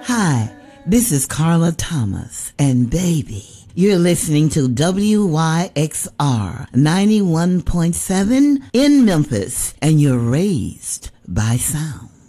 Hi, this is Carla Thomas, and baby, you're listening to WYXR 91.7 in Memphis, and you're raised by sound.